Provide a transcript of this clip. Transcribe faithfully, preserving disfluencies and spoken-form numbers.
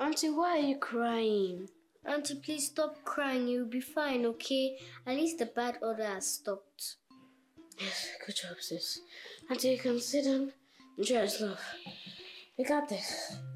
Auntie, why are you crying? Auntie, please stop crying. You'll be fine, okay? At least the bad odor has stopped. Yes, good job, sis. Auntie, you can sit down. Enjoy yourself. We got this.